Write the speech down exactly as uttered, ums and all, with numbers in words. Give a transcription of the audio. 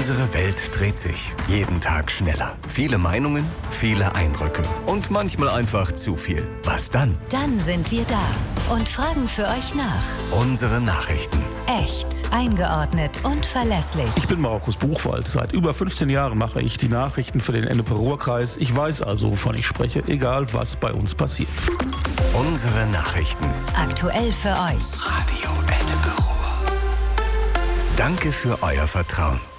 Unsere Welt dreht sich jeden Tag schneller. Viele Meinungen, viele Eindrücke und manchmal einfach zu viel. Was dann? Dann sind wir da und fragen für euch nach. Unsere Nachrichten. Echt, eingeordnet und verlässlich. Ich bin Markus Buchwald. Seit über fünfzehn Jahren mache ich die Nachrichten für den Ennepe-Ruhr-Kreis. Ich weiß also, wovon ich spreche, egal was bei uns passiert. Unsere Nachrichten. Aktuell für euch. Radio Ennepe-Ruhr. Danke für euer Vertrauen.